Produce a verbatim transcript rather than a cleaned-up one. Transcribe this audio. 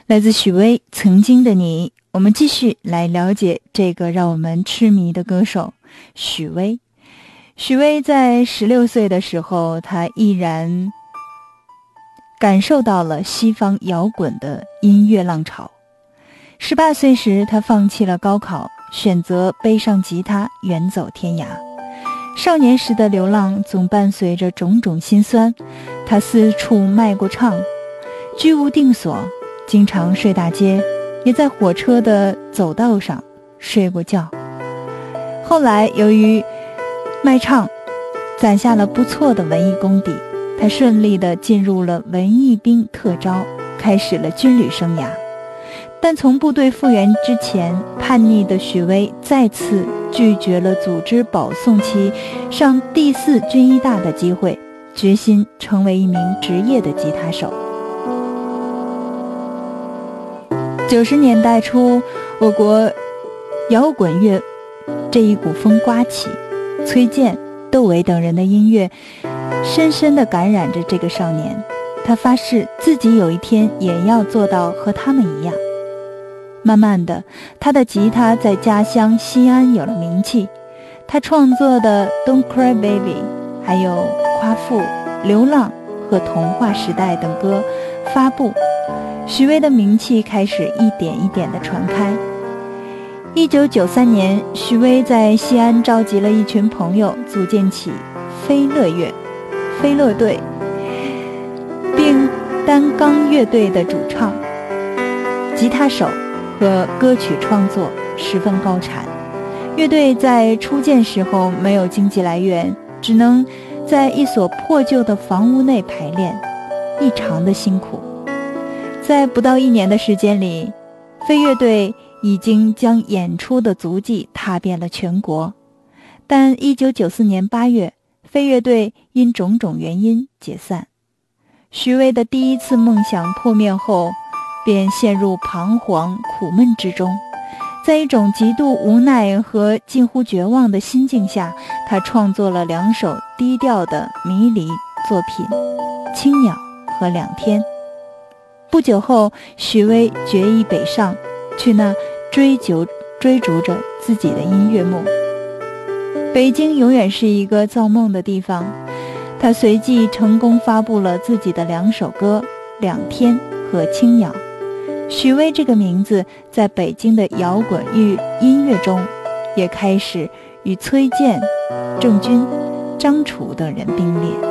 来自许巍《曾经的你》，我们继续来了解这个让我们痴迷的歌手许巍。许巍在十六岁的时候，他毅然感受到了西方摇滚的音乐浪潮。十八岁时，他放弃了高考，选择背上吉他远走天涯。少年时的流浪总伴随着种种辛酸，他四处卖过唱，居无定所，经常睡大街，也在火车的走道上睡过觉。后来由于卖唱攒下了不错的文艺功底，他顺利地进入了文艺兵特招，开始了军旅生涯。但从部队复员之前，叛逆的许巍再次拒绝了组织保送期上第四军医大的机会，决心成为一名职业的吉他手。九十年代初，我国摇滚乐这一股风刮起，崔健、窦唯等人的音乐深深地感染着这个少年，他发誓自己有一天也要做到和他们一样。慢慢的，他的吉他在家乡西安有了名气，他创作的 Don't Cry Baby 还有夸父、流浪和童话时代等歌发布，许巍的名气开始一点一点的传开。一九九三年，许巍在西安召集了一群朋友，组建起飞乐乐、飞乐队，并担纲乐队的主唱、吉他手和歌曲创作十分高产。乐队在初建时候没有经济来源，只能在一所破旧的房屋内排练，异常的辛苦。在不到一年的时间里，飞乐队已经将演出的足迹踏遍了全国。但一九九四年八月，飞乐队因种种原因解散。许巍的第一次梦想破灭后，便陷入彷徨苦闷之中。在一种极度无奈和近乎绝望的心境下，他创作了两首低调的迷离作品《青鸟》和《两天》。不久后，许巍决意北上，去那追求追逐着自己的音乐梦。北京永远是一个造梦的地方，他随即成功发布了自己的两首歌《两天》和《青鸟》。许巍这个名字在北京的摇滚乐音乐中也开始与崔健、郑钧、张楚等人并列。